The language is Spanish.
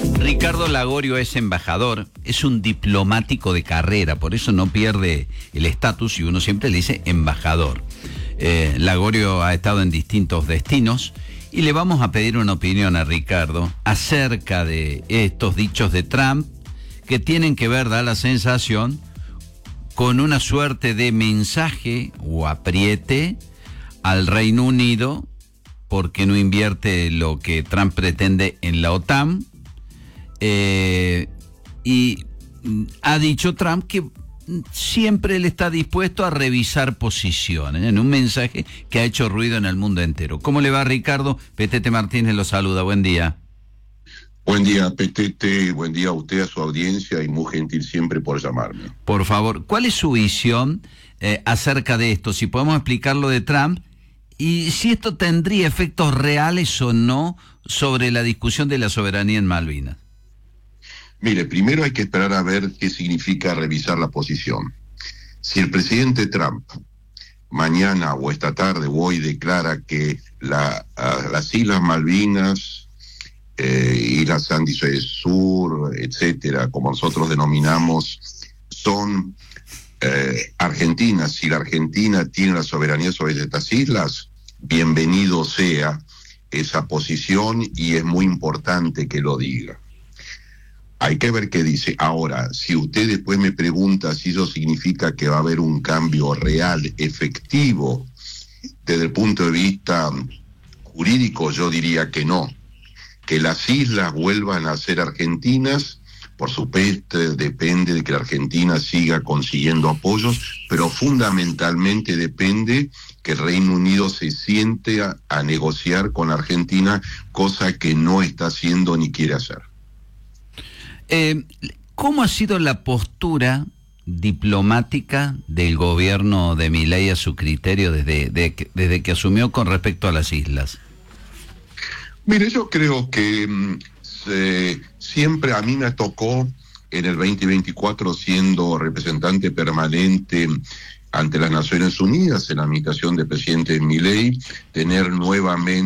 Ricardo Lagorio es embajador, es un diplomático de carrera, por eso no pierde el estatus y uno siempre le dice embajador. Lagorio ha estado en distintos destinos y le vamos a pedir una opinión a Ricardo acerca de estos dichos de Trump que tienen que ver, da la sensación, con una suerte de mensaje o apriete al Reino Unido porque no invierte lo que Trump pretende en la OTAN. Y ha dicho Trump que siempre él está dispuesto a revisar posiciones, en un mensaje que ha hecho ruido en el mundo entero. ¿Cómo le va, Ricardo? Petete Martínez lo saluda, buen día. Buen día, Petete, buen día a usted, a su audiencia, y muy gentil siempre por llamarme. Por favor, ¿cuál es su visión acerca de esto? Si podemos explicar lo de Trump y si esto tendría efectos reales o no sobre la discusión de la soberanía en Malvinas. Mire, primero hay que esperar a ver qué significa revisar la posición. Si el presidente Trump mañana o esta tarde o hoy declara que las Islas Malvinas, Islas Sandy Sur, etcétera, como nosotros denominamos, son argentinas, si la Argentina tiene la soberanía sobre estas islas, bienvenido sea esa posición y es muy importante que lo diga. Hay que ver qué dice. Ahora, si usted después me pregunta si eso significa que va a haber un cambio real, efectivo, desde el punto de vista jurídico, yo diría que no. Que las islas vuelvan a ser argentinas, por supuesto, depende de que la Argentina siga consiguiendo apoyos, pero fundamentalmente depende que el Reino Unido se siente a negociar con Argentina, cosa que no está haciendo ni quiere hacer. ¿Cómo ha sido la postura diplomática del gobierno de Milei a su criterio desde que asumió con respecto a las islas? Mire, yo creo que siempre a mí me tocó en el 2024 siendo representante permanente ante las Naciones Unidas en la administración del presidente Milei tener nuevamente